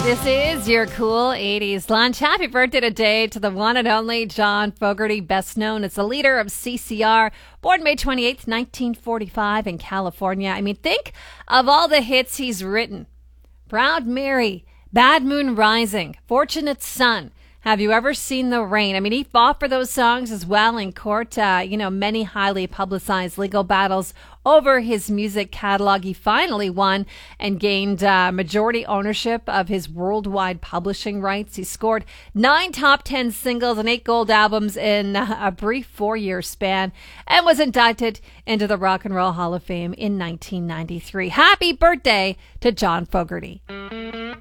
This is your cool 80s lunch. Happy birthday today to the one and only John Fogerty, best known as the leader of CCR, born May 28th, 1945 in California. I mean, think of all the hits he's written. Proud Mary, Bad Moon Rising, Fortunate Son, Have You Ever Seen the Rain? I mean, he fought for those songs as well in court. Many highly publicized legal battles over his music catalog. He finally won and gained majority ownership of his worldwide publishing rights. He scored 9 top 10 singles and 8 gold albums in a brief 4-year span and was inducted into the Rock and Roll Hall of Fame in 1993. Happy birthday to John Fogerty.